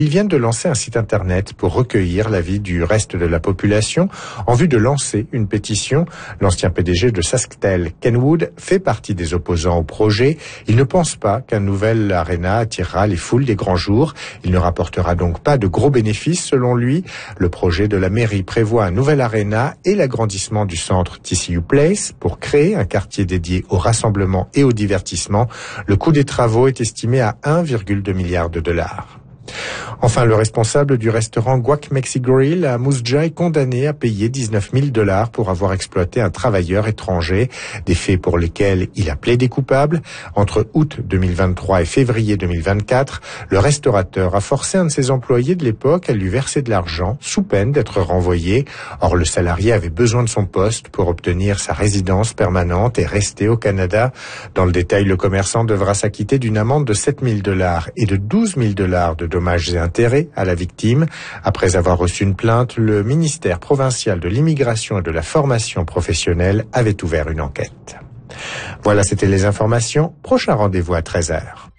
Ils viennent de lancer un site internet pour recueillir l'avis du reste de la population en vue de lancer une pétition. L'ancien PDG de SaskTel, Ken Wood, fait partie des opposants au projet. Il ne pense pas qu'un nouvel aréna attirera les foules des grands jours. Il ne rapportera donc pas de gros bénéfices selon lui. Le projet de la mairie prévoit un nouvel aréna et l'agrandissement du centre TCU Place pour créer un quartier dédié au rassemblement et au divertissement. Le coût des travaux est estimé à 1,2 milliard de dollars. Enfin, le responsable du restaurant Guac Mexi Grill à Moose Jaw est condamné à payer 19 000 $ pour avoir exploité un travailleur étranger, des faits pour lesquels il a plaidé coupable. Entre août 2023 et février 2024, le restaurateur a forcé un de ses employés de l'époque à lui verser de l'argent sous peine d'être renvoyé. Or, le salarié avait besoin de son poste pour obtenir sa résidence permanente et rester au Canada. Dans le détail, le commerçant devra s'acquitter d'une amende de 7 000 $ et de 12 000 $ de dommages et intérêts à la victime. Après avoir reçu une plainte, le ministère provincial de l'immigration et de la formation professionnelle avait ouvert une enquête. Voilà, c'était les informations. Prochain rendez-vous à 13h.